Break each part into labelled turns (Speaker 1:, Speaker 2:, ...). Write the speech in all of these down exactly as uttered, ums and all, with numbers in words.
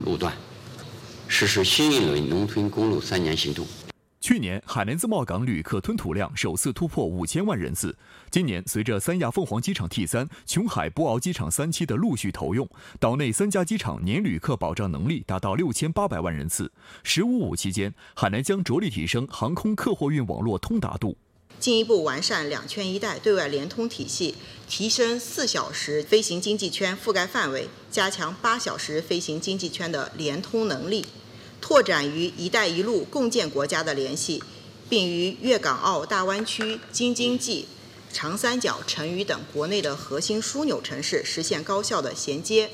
Speaker 1: 路段，实施新一轮农村公路三年行动。
Speaker 2: 去年，海南自贸港旅客吞吐量首次突破五千万人次。今年，随着三亚凤凰机场 T 三、琼海博鳌机场三期的陆续投用，岛内三家机场年旅客保障能力达到六千八百万人次。“十五五”期间，海南将着力提升航空客货运网络通达度，
Speaker 3: 进一步完善两圈一带对外联通体系，提升四小时飞行经济圈覆盖范围，加强八小时飞行经济圈的联通能力。拓展与“一带一路”共建国家的联系，并与粤港澳大湾区、京津冀、长三角、成渝等国内的核心枢纽城市实现高效的衔接。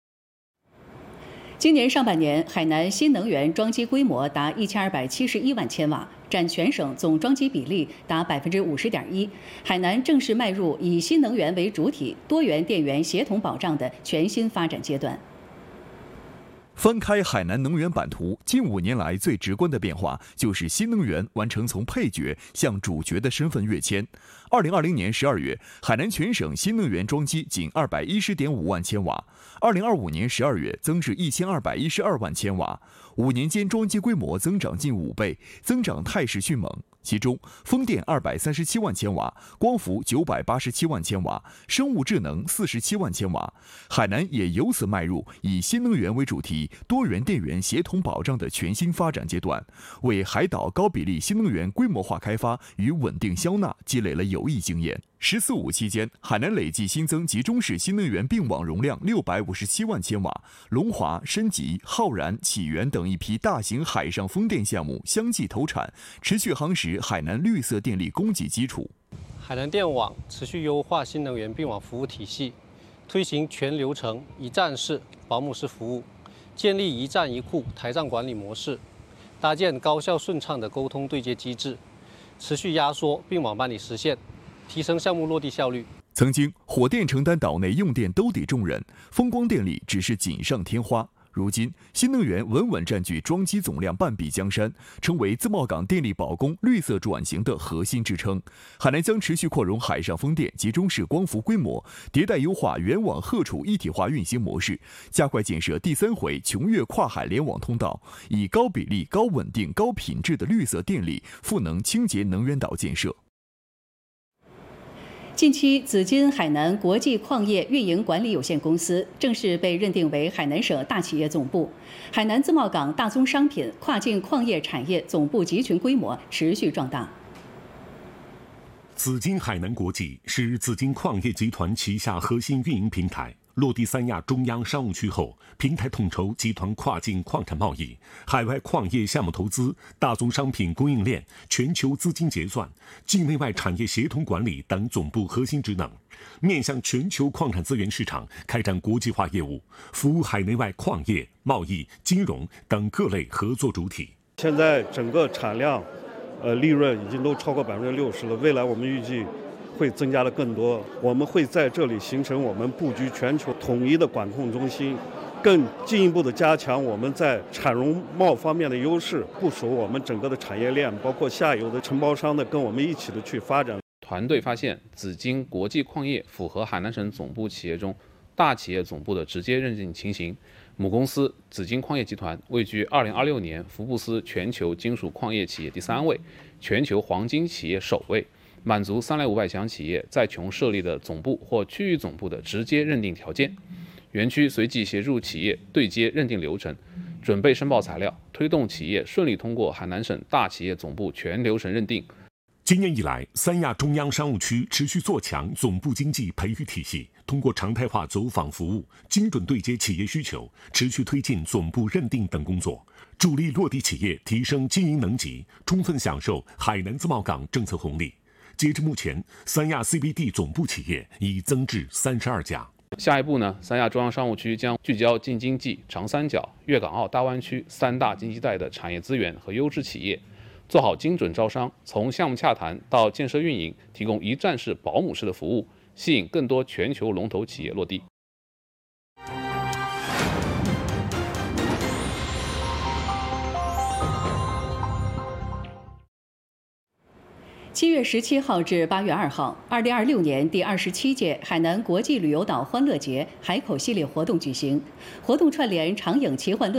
Speaker 4: 今年上半年，海南新能源装机规模达一千二百七十一万千瓦，占全省总装机比例达百分之五十点一。海南正式迈入以新能源为主体、多元电源协同保障的全新发展阶段。
Speaker 2: 翻开海南能源版图，近五年来最直观的变化就是新能源完成从配角向主角的身份跃迁。二零二零年十二月，海南全省新能源装机仅二百一十点五万千瓦，二零二五年十二月增至一千二百一十二万千瓦，五年间装机规模增长近五倍，增长态势迅猛。其中，风电二百三十七万千瓦，光伏九百八十七万千瓦，生物智能四十七万千瓦。海南也由此迈入以新能源为主题、多元电源协同保障的全新发展阶段，为海岛高比例新能源规模化开发与稳定销纳积累了有益经验。“十四五”期间，海南累计新增集中式新能源并网容量六百五十七万千瓦，龙华、申吉、浩然、启源等一批大型海上风电项目相继投产，持续夯实海南绿色电力供给基础。
Speaker 5: 海南电网持续优化新能源并网服务体系，推行全流程一站式保姆式服务，建立一站一库台账管理模式，搭建高效顺畅的沟通对接机制，持续压缩并网办理时限，提升项目落地效率。
Speaker 2: 曾经，火电承担岛内用电兜底重任，风光电力只是锦上添花。如今，新能源稳稳占据装机总量半壁江山，成为自贸港电力保供绿色转型的核心支撑。海南将持续扩容海上风电集中式光伏规模，迭代优化原网荷储一体化运行模式，加快建设第三回琼粤跨海联网通道，以高比例、高稳定、高品质的绿色电力赋能清洁能源岛建设。
Speaker 4: 近期，紫金海南国际矿业运营管理有限公司正式被认定为海南省大企业总部。海南自贸港大宗商品跨境矿业产业总部集群规模持续壮大。
Speaker 6: 紫金海南国际是紫金矿业集团旗下核心运营平台。落地三亚中央商务区后，平台统筹集团跨境矿产贸易、海外矿业项目投资、大宗商品供应链、全球资金结算、境内外产业协同管理等总部核心职能，面向全球矿产资源市场开展国际化业务，服务海内外矿业、贸易、金融等各类合作主体。
Speaker 7: 现在整个产量，呃，利润已经都超过百分之六十了。未来我们预计会增加的更多，我们会在这里形成我们布局全球统一的管控中心，更进一步的加强我们在产容贸方面的优势，部署我们整个的产业链，包括下游的承包商的跟我们一起的去发展。
Speaker 8: 团队发现，紫金国际矿业符合海南省总部企业中大企业总部的直接认定情形。母公司紫金矿业集团位居二零二六年福布斯全球金属矿业企业第三位，全球黄金企业首位。满足三类五百强企业在琼设立的总部或区域总部的直接认定条件。园区随即协助企业对接认定流程，准备申报材料，推动企业顺利通过海南省大企业总部全流程认定。
Speaker 6: 今年以来，三亚中央商务区持续做强总部经济培育体系，通过常态化走访服务，精准对接企业需求，持续推进总部认定等工作，助力落地企业提升经营能级，充分享受海南自贸港政策红利。截至目前，三亚 C B D 总部企业已增至三十二家。
Speaker 8: 下一步呢，三亚中央商务区将聚焦京津冀、长三角、粤港澳大湾区三大经济带的产业资源和优质企业，做好精准招商，从项目洽谈到建设运营，提供一站式保姆式的服务，吸引更多全球龙头企业落地。
Speaker 4: 七月十七号至八月二号，二零二六年第二十七届海南国际旅游岛欢乐节海口系列活动举行。活动串联长影奇幻乐。